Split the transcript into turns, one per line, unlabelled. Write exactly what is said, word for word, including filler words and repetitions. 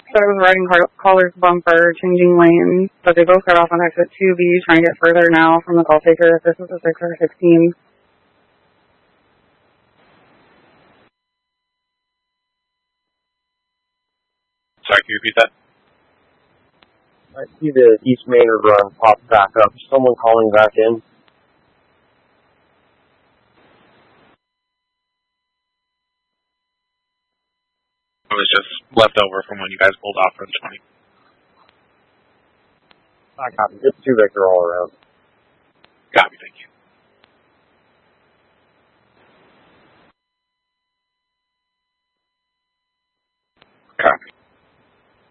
So I was riding Collar's bumper, changing lanes, but they both got off on exit two B, trying to get further now from the call taker if this was a six or a sixteen.
Sorry, can you repeat that?
I see the East Maynard run pop back up. Someone calling back in?
It was just left over from when you guys pulled off from twenty.
I copy. It's two Victor all around.